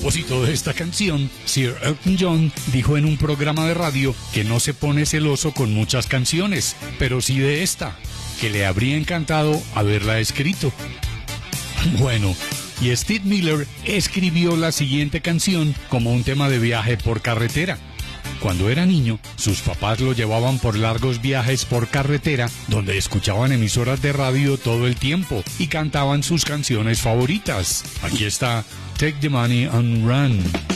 propósito de esta canción, Sir Elton John dijo en un programa de radio que no se pone celoso con muchas canciones, pero sí de esta, que le habría encantado haberla escrito. Bueno, y Steve Miller escribió la siguiente canción como un tema de viaje por carretera. Cuando era niño, sus papás lo llevaban por largos viajes por carretera, donde escuchaban emisoras de radio todo el tiempo y cantaban sus canciones favoritas. Aquí está Take the Money and Run.